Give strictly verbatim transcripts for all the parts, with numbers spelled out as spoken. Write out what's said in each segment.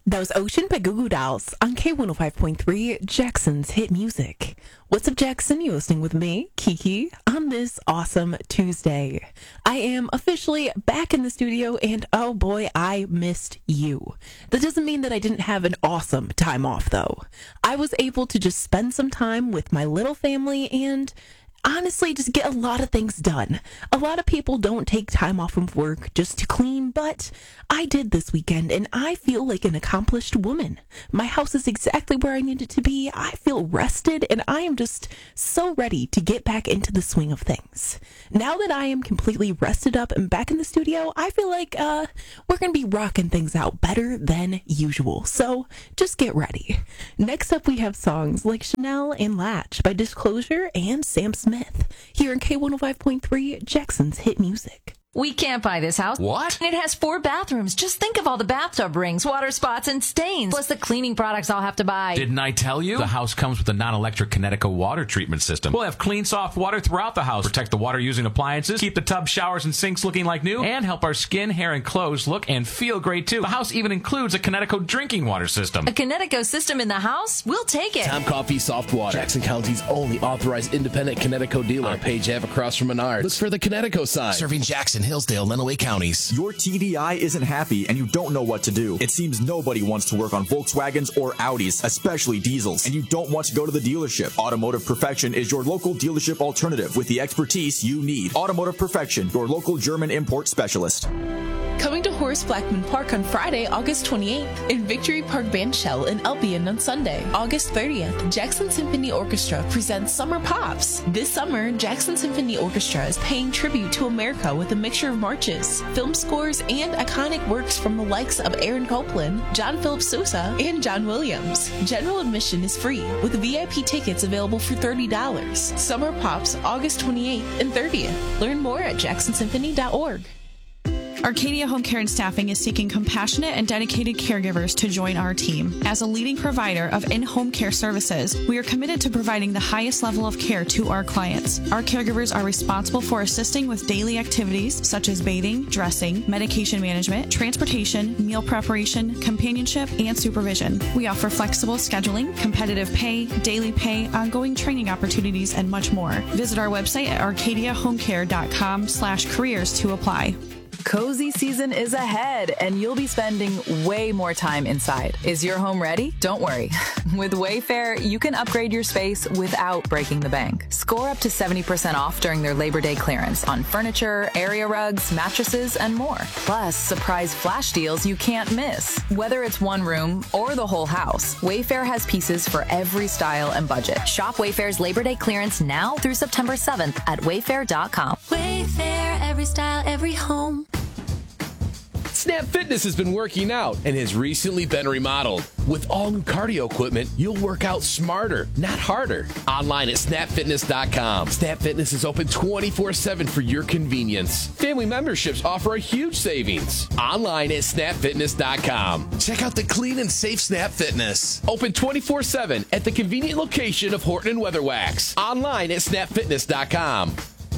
That was Ocean by Goo Goo Dolls on K one oh five point three, Jackson's Hit Music. What's up, Jackson? You're listening with me, Kiki, on this awesome Tuesday. I am officially back in the studio, and oh boy, I missed you. That doesn't mean that I didn't have an awesome time off, though. I was able to just spend some time with my little family and honestly just get a lot of things done. A lot of people don't take time off from work just to clean, but I did this weekend and I feel like an accomplished woman. My house is exactly where I need it to be. I feel rested and I am just so ready to get back into the swing of things. Now that I am completely rested up and back in the studio, I feel like uh, we're going to be rocking things out better than usual. So just get ready. Next up, we have songs like Chanel and Latch by Disclosure and Sam Smith. Smith, here in K one oh five point three, Jackson's Hit Music. We can't buy this house. What? And it has four bathrooms. Just think of all the bathtub rings, water spots, and stains. Plus the cleaning products I'll have to buy. Didn't I tell you? The house comes with a non-electric Connecticut water treatment system. We'll have clean, soft water throughout the house. Protect the water-using appliances, keep the tub, showers, and sinks looking like new, and help our skin, hair, and clothes look and feel great, too. The house even includes a Connecticut drinking water system. A Connecticut system in the house? We'll take it. Tom Coffee Soft Water. Jackson County's only authorized independent Connecticut dealer. On Page Ave across from Menards. Look for the Connecticut sign. Serving Jackson, Hillsdale, Lenawee counties. Your T D I isn't happy and you don't know what to do. It seems nobody wants to work on Volkswagens or Audis, especially diesels, and you don't want to go to the dealership. Automotive Perfection is your local dealership alternative with the expertise you need. Automotive Perfection, your local German import specialist. Coming to Horace Blackman Park on Friday, August twenty-eighth, and Victory Park Bandshell in Albion on Sunday, August thirtieth. Jackson Symphony Orchestra presents Summer Pops. This summer, Jackson Symphony Orchestra is paying tribute to America with a mixture of marches, film scores, and iconic works from the likes of Aaron Copland, John Philip Sousa, and John Williams. General admission is free, with V I P tickets available for thirty dollars. Summer Pops, August twenty-eighth and thirtieth. Learn more at jackson symphony dot org. Arcadia Home Care and Staffing is seeking compassionate and dedicated caregivers to join our team. As a leading provider of in-home care services, we are committed to providing the highest level of care to our clients. Our caregivers are responsible for assisting with daily activities such as bathing, dressing, medication management, transportation, meal preparation, companionship, and supervision. We offer flexible scheduling, competitive pay, daily pay, ongoing training opportunities, and much more. Visit our website at arcadia home care dot com slash careers to apply. Cozy season is ahead, and you'll be spending way more time inside. Is your home ready? Don't worry. With Wayfair, you can upgrade your space without breaking the bank. Score up to seventy percent off during their Labor Day clearance on furniture, area rugs, mattresses, and more. Plus, surprise flash deals you can't miss. Whether it's one room or the whole house, Wayfair has pieces for every style and budget. Shop Wayfair's Labor Day clearance now through September seventh at wayfair dot com. Wayfair, every style, every home. Snap Fitness has been working out and has recently been remodeled. With all new cardio equipment, you'll work out smarter, not harder. Online at snap fitness dot com. Snap Fitness is open twenty-four seven for your convenience. Family memberships offer a huge savings. Online at snap fitness dot com. Check out the clean and safe Snap Fitness. Open twenty-four seven at the convenient location of Horton and Weatherwax. Online at snap fitness dot com.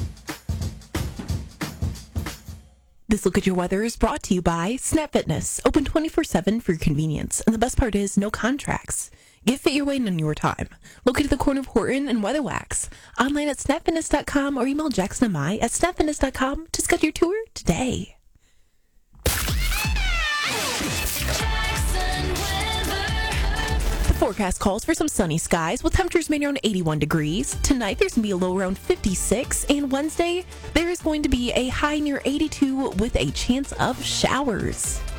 This Look at Your Weather is brought to you by Snap Fitness, open twenty-four seven for your convenience. And the best part is no contracts. Get fit your way in your time. Located at the corner of Horton and Weatherwax. Online at snap fitness dot com or email Jackson and I at snap fitness dot com to schedule your tour today. The forecast calls for some sunny skies with temperatures mainly around eighty-one degrees. Tonight there's going to be a low around fifty-six, and Wednesday there is going to be a high near eighty-two with a chance of showers.